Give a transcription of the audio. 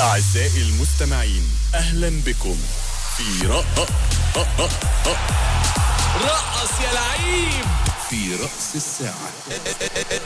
أعزائي المستمعين، أهلا بكم في رأس يا لعيب في رأس الساعة.